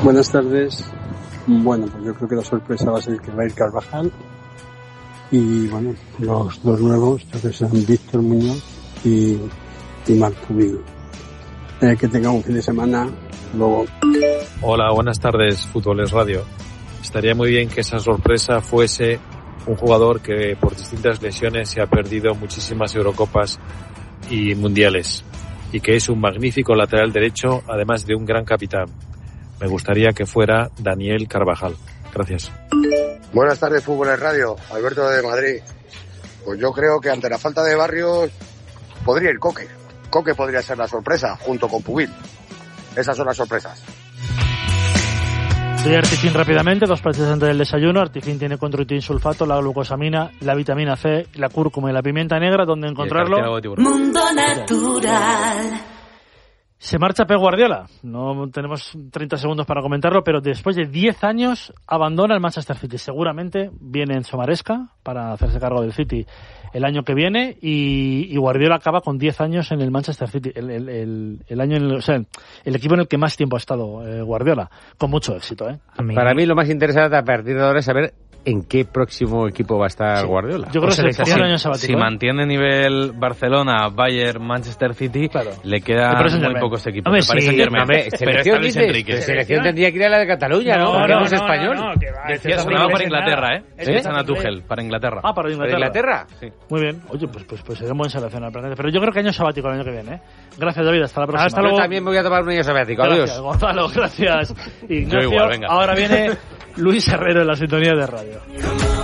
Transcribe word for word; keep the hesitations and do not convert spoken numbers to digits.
Buenas tardes. Bueno, pues yo creo que la sorpresa va a ser que va a ir Carvajal. Y bueno, los dos nuevos, yo creo que serán Víctor Muñoz y, y Marco Vigo. Eh, que tenga un fin de semana. Luego. Hola, buenas tardes, Fútboles Radio. Estaría muy bien que esa sorpresa fuese un jugador que por distintas lesiones se ha perdido muchísimas Eurocopas y Mundiales y que es un magnífico lateral derecho, además de un gran capitán. Me gustaría que fuera Daniel Carvajal. Gracias. Buenas tardes, Fútboles Radio. Alberto de Madrid. Pues yo creo que ante la falta de Barrios podría ir Coque. Coque podría ser la sorpresa, junto con Pubil. Esas son las sorpresas. Doy Artifin rápidamente, dos partes antes del desayuno. Artifin tiene controitin sulfato, la glucosamina, la vitamina C, la cúrcuma y la pimienta negra. ¿Dónde encontrarlo? Mundo Natural. Se marcha Pep Guardiola. No tenemos treinta segundos para comentarlo, pero después de diez años abandona el Manchester City. Seguramente viene Enzo Maresca para hacerse cargo del City el año que viene y, y Guardiola acaba con diez años en el Manchester City. El, el, el, el año, en el, o sea, el equipo en el que más tiempo ha estado eh, Guardiola, con mucho éxito, ¿eh? Para mí lo más interesante a partir de ahora es saber en qué próximo equipo va a estar sí. Guardiola. Yo creo que se le año sabático. Si ¿eh? mantiene nivel Barcelona, Bayern, Manchester City, claro. le queda muy pocos equipos. Hombre, sí, hombre, selección, dices, selección tendría que ir a la de Cataluña, ¿no? Porque no, no es español. No, no, que va, Decía sonaba para Inglaterra, ¿eh? Es ¿Eh? Sana Tuchel, para Inglaterra. Ah, para Inglaterra. ¿Para Inglaterra? Sí. Muy bien. Oye, pues pues pues será un buen seleccionador. Pero yo creo que año sabático el año que viene, ¿eh? Gracias, David. Hasta la próxima. Hasta luego. Yo también me voy a tomar un año sabático. Adiós. Gracias, Gonzalo. Gracias. Ignacio. Yo igual, venga. Ahora viene Luis Herrero en la sintonía de radio.